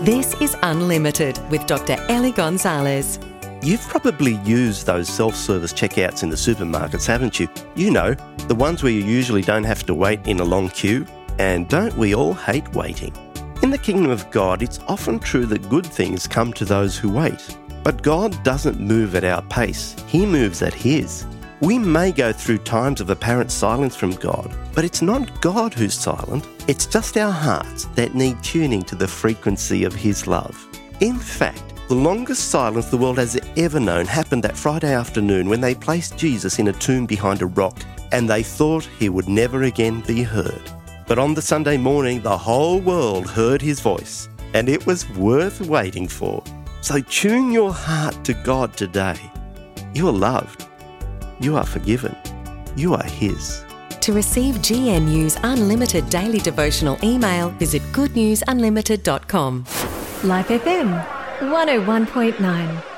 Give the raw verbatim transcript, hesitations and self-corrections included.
This is Unlimited with Doctor Ellie Gonzalez. You've probably used those self-service checkouts in the supermarkets, haven't you? You know, the ones where you usually don't have to wait in a long queue. And don't we all hate waiting? In the kingdom of God, it's often true that good things come to those who wait. But God doesn't move at our pace. He moves at His. We may go through times of apparent silence from God, but it's not God who's silent. It's just our hearts that need tuning to the frequency of His love. In fact, the longest silence the world has ever known happened that Friday afternoon when they placed Jesus in a tomb behind a rock, and they thought He would never again be heard. But on the Sunday morning, the whole world heard His voice, and it was worth waiting for. So tune your heart to God today. You are loved. You are forgiven. You are His. To receive G N U's unlimited daily devotional email, visit good news unlimited dot com. Life F M, one oh one point nine.